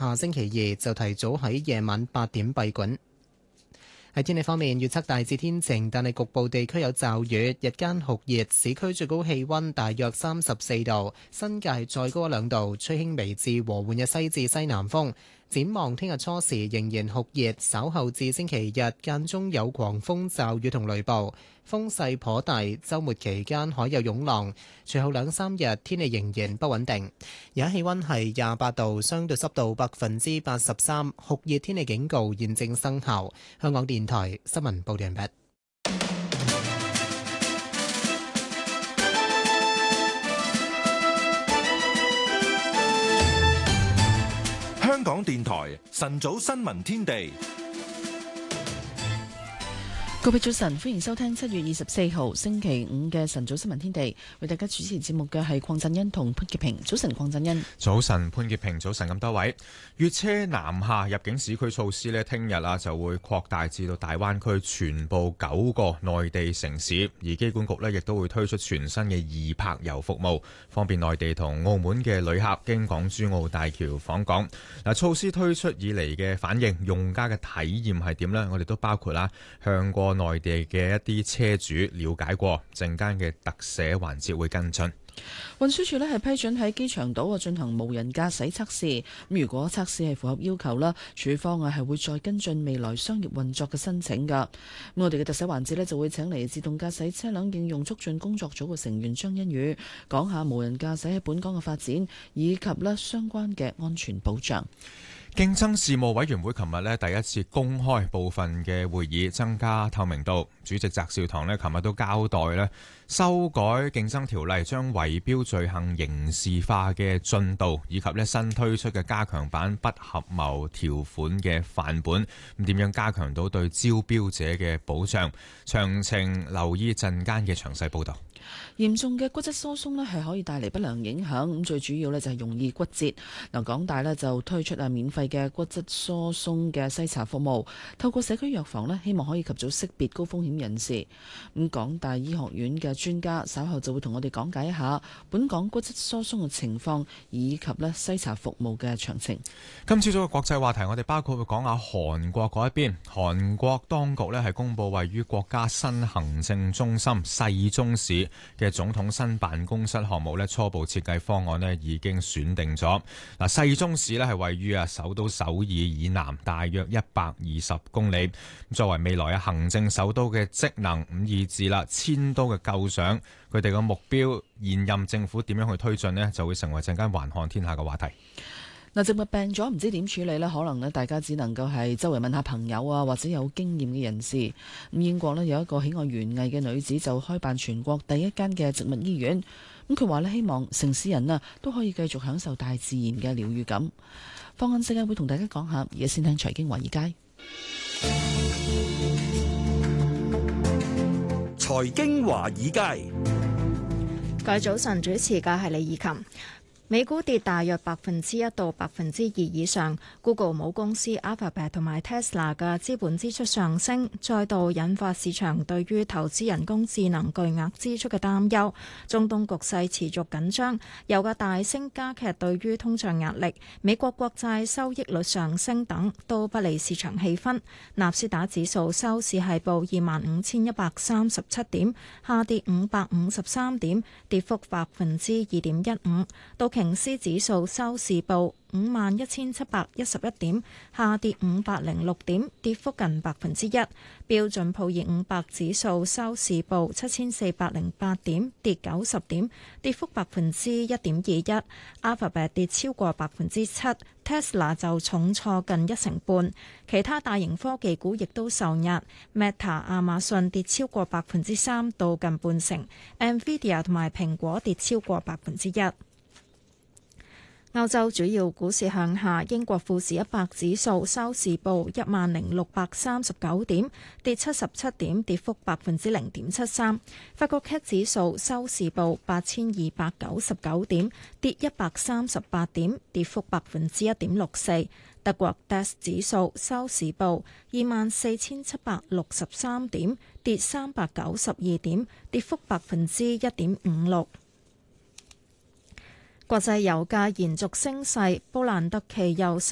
下星期二就提早喺夜晚8點閉館。喺天氣方面，預測大致天晴，但係局部地區有驟雨，日間酷熱，市區最高氣溫大約34度，新界再高1-2度，吹輕微至和緩嘅西至西南風。展望聽日初時仍然酷熱，稍後至星期日間中有狂風驟雨同雷暴，風勢頗大。週末期間海有湧浪，隨後2-3日天氣仍然不穩定。而家氣溫係28度，相對濕度83%，酷熱天氣警告現正生效。香港電台新聞報道完畢。 香港電台晨早新聞天地， 各位早晨，歡迎收聽7月24號星期五嘅晨早新聞天地。為大家主持節目嘅係鄺振恩同潘潔平。早晨，鄺振恩。 早晨，潘潔平。早晨，咁多位。粵車南下入境市區措施呢，聽日就會擴大至到大灣區全部9個內地城市，而機管局呢亦都會推出全新嘅易泊遊服務，方便內地同澳門嘅旅客經港珠澳大橋訪港。措施推出以嚟嘅反應，用家嘅體驗係點呢？我哋都包括向過內地嘅一啲車主了解過，陣間嘅特寫環節會跟進。 運輸署係批准喺機場島進行無人駕駛測試，咁如果測試係符合要求啦，署方係會再跟進未來商業運作嘅申請噶。咁我哋嘅特寫環節就會請嚟自動駕駛車輛應用促進工作組嘅成員張欣宇講下無人駕駛喺本港嘅發展以及相關嘅安全保障。 競爭事務委員會琴日第一次公開部分嘅會議，增加透明度。主席翟紹唐琴日都交代修改競爭條例，將圍標罪行刑事化嘅進度，以及新推出嘅加強版不合謀條款嘅範本，咁點樣加強到對招標者嘅保障？詳情留意陣間嘅詳細報導。 嚴重嘅骨質疏鬆係可以帶嚟不良影響，咁最主要就係容易骨折。港大就推出免費嘅骨質疏鬆嘅篩查服務，透過社區藥房希望可以及早識別高風險人士。咁港大醫學院嘅專家稍後就會同我哋講解一下本港骨質疏鬆嘅情況以及篩查服務嘅詳情。 今朝早嘅國際話題，我哋包括會講下韓國嗰一邊。韓國當局係公布位於國家新行政中心世宗市嘅總統新辦公室項目初步設計方案已經選定咗。世宗市係位於首都首爾以南大約120公里，作為未來行政首都嘅職能以至遷都嘅構想，佢哋嘅目標，現任政府點樣去推進就會成為陣間環看天下嘅話題。 植物病咗唔知點處理呢？可能大家只能夠係周圍問下朋友或者有經驗嘅人士。咁英國有一個喜愛園藝嘅女子就開辦全國第一間嘅植物醫院。咁佢話希望城市人都可以繼續享受大自然嘅療愈感。放眼世界會同大家講下，而家先聽財經華爾街。 財經華爾街， 各位早晨，主持嘅係李怡琴。美股跌大約1%到2%以上 ，Google 母公司 Alphabet 同埋 Tesla 嘅資本支出上升，再度引發市場對於投資人工智能巨額支出嘅擔憂。中東局勢持續緊張，油價大升加劇對於通脹壓力，美國國債收益率上升等都不利市場氣氛。納斯達指數收市係報25,137點，下跌553點，跌幅2.15%。道瓊斯指數收市報51,711點，下跌506點，跌幅近1%。標準普爾500指數收市報7,408點，跌90點，跌幅1.21%。Alphabet 跌超過7%。Tesla 就重挫近1成半，其他大型科技股亦都受壓 ，Meta、亞馬遜跌超過3%到近半成 ，Nvidia 同埋蘋果跌超過1%。歐洲主要股市向下，英國富時100指數收市報10,639點，跌77點，跌幅0.73%。法國 CAC 指數收市報8,299點，跌138點，跌幅1.64%。德國 DAX 指數收市報24,763點，跌392點，跌幅1.56%。國際油價延續升勢，布蘭特期油